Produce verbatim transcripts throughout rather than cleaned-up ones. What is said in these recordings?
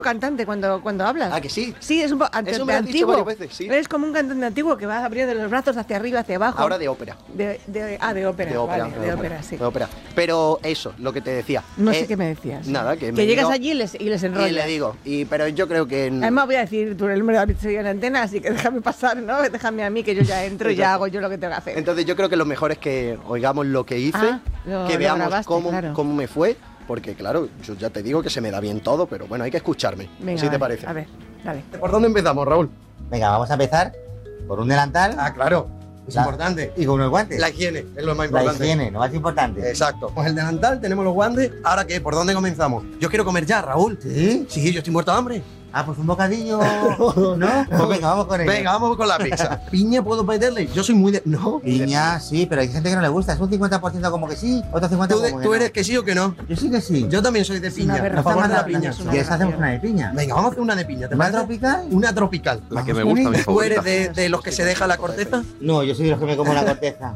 cantante cuando, cuando hablas. Ah, que sí. Sí, es un poco Eso me lo has dicho antiguo. varias veces, sí. Eres como un cantante antiguo que va abriendo los brazos hacia arriba, hacia abajo. Ahora de ópera. De, de, ah, de ópera. De ópera, vale, de, de ópera, ópera, sí. de ópera. Pero eso, lo que te decía. No eh, sé qué me decías. Nada, que, que me llegas digo, allí y les, y les enrollas. Y le digo, y, pero yo creo que... Además voy a decir tu el número de la pizzería en la antena, así que déjame pasar, ¿no? Déjame a mí que yo ya entro y ya hago yo lo que tengo que hacer. Entonces yo creo que lo mejor es que oigamos lo que hice, Ah, lo- que lo veamos grabaste, cómo, claro. cómo me fue, porque claro, yo ya te digo que se me da bien todo, pero bueno, hay que escucharme. Venga, ¿Sí te vale, parece? A ver, dale. ¿Por dónde empezamos, Raúl? Venga, vamos a empezar por un delantal. Ah, claro, es La- importante. Y con unos guantes. La higiene es lo más La importante. higiene, lo más importante. Exacto. Pues el delantal, tenemos los guantes. ¿Ahora qué? ¿Por dónde comenzamos? Yo quiero comer ya, Raúl. ¿Sí? Sí, yo estoy muerto de hambre. Ah, pues un bocadillo. ¿No? Pues venga, vamos con ello. Venga, vamos con la pizza. ¿Piña puedo pedirle? Yo soy muy de... No. Piña, sí, pero hay gente que no le gusta. Es un cincuenta por ciento como que sí, otro cincuenta por ¿Tú, ciento de- como tú que eres no. que sí o que no? Yo sí que sí. Yo también soy de una piña. A aberración, favor de la una piña. aberración. ¿Quieres hacemos una de piña? Venga, vamos a hacer una de piña. ¿Te ¿Una parece? tropical? Una tropical. La que me Vamos gusta, con mi ello. ¿Tú favorita. eres de, de los que se deja la corteza? No, yo soy de los que me como la corteza.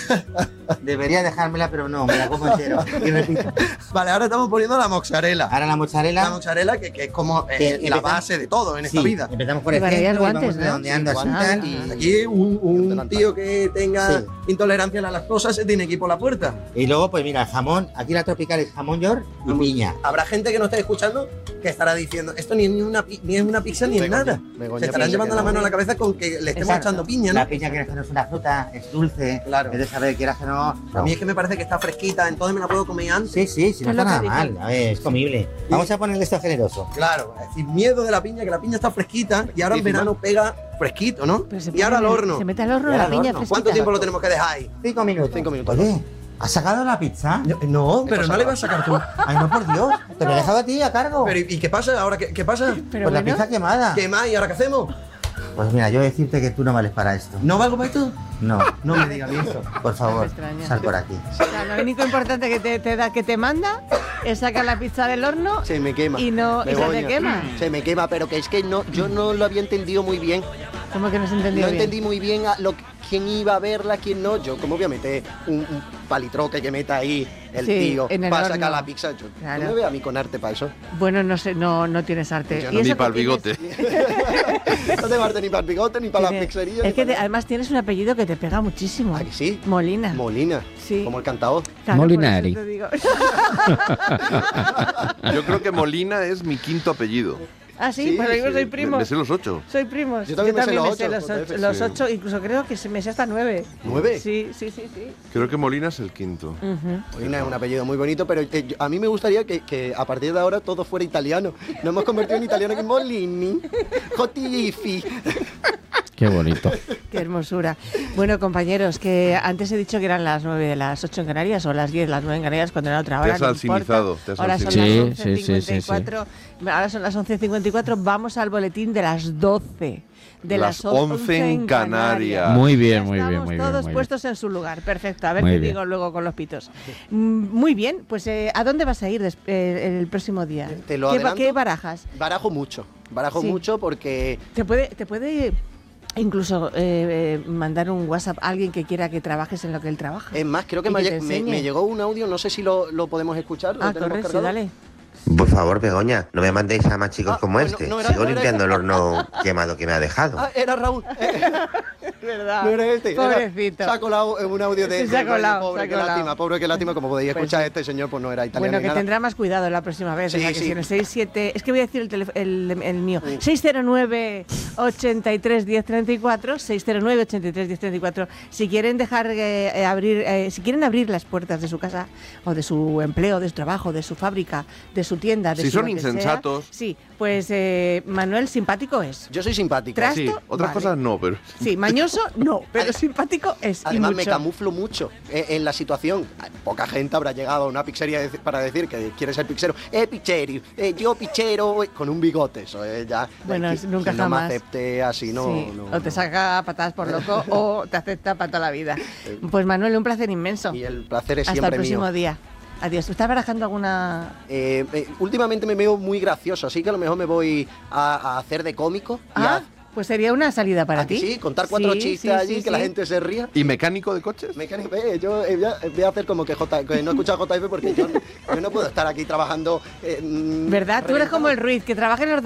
Debería dejármela, pero no, me la como entero. Y repito. Vale, ahora estamos poniendo la mozzarella. Ahora la mozzarella. La mozzarella que, que es como eh, Que la empezamos- base de todo en Sí, esta vida. empezamos por Y el para centro allá y guantes, vamos ¿no? redondeando así Guantes, tal. y aquí un, un tío que tenga Sí. intolerancia a la lactosa se tiene que ir por la puerta. Y luego, pues mira, jamón. Aquí la tropical es jamón york y piña. Habrá gente que no esté escuchando que estará diciendo esto ni es ni una, pi- ni es una pizza ni es Begoña, Pues nada. Begoña Se estarán piensa llevando que la no. mano a la cabeza con que le estemos Exacto. echando piña, ¿no? La piña que no es una fruta, es dulce. Claro. Es de saber, quieras que no. A no. mí es que me parece que está fresquita, entonces me la puedo comer antes. Sí, sí, sí, no Es lo está que nada dicen. mal. A ver, es comible. Vamos a ponerle esto generoso. Claro, es decir, miedo de la piña, que la piña está fresquita y ahora en Fresquísima. verano pega fresquito, ¿no? Pero se Y ahora al pone- horno. Se mete al horno Y ahora la al piña horno. fresquita. ¿Cuánto tiempo lo tenemos que dejar ahí? Cinco minutos. Cinco minutos. Oye, ¿has sacado la pizza? Yo- No, pero pasa no le nada. vas a sacar tú. Ay, no, por Dios. Te lo he dejado a ti a cargo. Pero ¿y y qué pasa ahora? ¿Qué, qué pasa? Pero pues la bueno, pizza quemada. ¿Qué más? ¿Y ahora qué hacemos? Pues mira, yo voy a decirte que tú no vales para esto. ¿No valgo para esto? No, No me digas eso. por favor, Me extraña. sal por aquí. o sea, lo único importante que te, te da, que te manda es sacar la pizza del horno Se me quema. y no y se Begoña. te quema. Se me quema, pero que es que no, yo no lo había entendido muy bien. ¿Cómo que no se entendió No bien? entendí muy bien a lo, quién iba a verla, quién no. Yo, ¿cómo voy a meter un, un palitroque que meta ahí el Sí, tío en el para horno. sacar la pizza? Yo, Claro. ¿tú me ves a mí con arte para eso? Bueno, no sé, no, no tienes arte. Yo Y no, eso Ni que para el tienes- bigote. No tengo arte ni para el bigote, ni para la tiene- pizzería. Es ni que para te- nada. además tienes un apellido que te pega muchísimo. ¿Ah, que sí? Molina. Molina. Sí. Como el cantador. Claro, por eso Molinari. te digo. Yo creo que Molina es mi quinto apellido. Ah, sí, Sí, pero yo sí. soy Me, primo. me sé los ocho. Soy primos. Yo también me sé los ocho, los, por ocho, F, los sí. ocho, incluso creo que se me sé hasta nueve. ¿Nueve? Sí, sí, sí, sí. Creo que Molina es el quinto. Ujú. Molina es un apellido muy bonito, pero eh, yo- a mí me gustaría que, que a partir de ahora todo fuera italiano. Nos hemos convertido en italiano que Molini, Jotifi. Qué bonito. Qué hermosura. Bueno, compañeros, que antes he dicho que eran las nueve de las ocho en Canarias o las diez, las nueve en Canarias cuando era otra hora. has no alcinizado, importa. te has Ahora son alcinizado. las Sí, once sí, sí, sí, cincuenta y cuatro. Ahora son las once cincuenta y cuatro. Vamos al boletín de las doce. De Las las, once en Canarias. Muy bien, Ya muy bien, estamos muy bien. todos muy bien. puestos en su lugar. Perfecto. A ver Muy qué bien. digo luego con los pitos. Mm, Muy bien. Pues eh, ¿a dónde vas a ir des- eh, el próximo día? Te lo ¿Qué, ba- adelanto. ¿Qué barajas? Barajo mucho. Barajo Sí. mucho porque Te puede, te puede incluso eh, eh, mandar un WhatsApp a alguien que quiera que trabajes en lo que él trabaja. es más, creo que Y me, que lle- te me- enseñe. me llegó un audio, no sé si lo, lo podemos escuchar. ¿Lo Ah, tenemos correcto, cargado? dale. Por favor, Begoña, no me mandéis a más chicos Ah, como bueno, este. no era- Sigo no era limpiando ese. el horno quemado que me ha dejado. Ah, era Raúl. Eh, ¿Verdad? no era este. era- Pobrecito. se ha colado en un audio de. Sí, se ha de- de- colado, Pobre, se ha qué colado. lástima, pobre, qué lástima. Como podéis Pues escuchar, sí. este señor pues no era italiano. Bueno, ni que nada. tendrá más cuidado la próxima vez. Sí, o sea, que sí. si en el seis siete... Es que voy a decir el, telef- el, el mío. seis cero nueve, ochenta y tres, diez treinta y cuatro. seis cero nueve, ochenta y tres, diez treinta y cuatro. Si quieren dejar eh, eh, abrir... eh, si quieren abrir las puertas de su casa o de su empleo, de su trabajo, de su fábrica, de su tienda, de Si su son lo que sea, insensatos. sí, pues eh, Manuel simpático es. Yo soy simpático. Tras- Sí, Esto, otras vale. cosas no, pero. Sí, mañoso no, pero Ade- simpático es. y Además, me mucho. camuflo mucho eh, en la situación. Poca gente habrá llegado a una pizzería dec- para decir que quiere ser pizzero. Eh, pizzeri, eh, yo pizzero, eh, con un bigote. Eso es ya. Bueno, eh, es- nunca quien no me jamás. acepte así, no. Sí, no, o te no. saca patadas por loco o te acepta para toda la vida. Pues Manuel, un placer inmenso. Y el placer es Hasta el siempre próximo mío. día. Adiós. ¿Estás barajando alguna...? Eh, eh, últimamente me veo muy gracioso, así que a lo mejor me voy a, a hacer de cómico. y Ah. a- Pues sería una salida para ¿A que ti. sí? Contar cuatro Sí, chistes sí, allí, sí, que la sí. gente se ría. ¿Y mecánico de coches? Mecánico, eh, yo eh, voy, a, voy a hacer como que, J, que no he escuchado J F porque yo, yo no puedo estar aquí trabajando. eh, mm, ¿Verdad? Tú eres como el Ruiz, que trabaja en el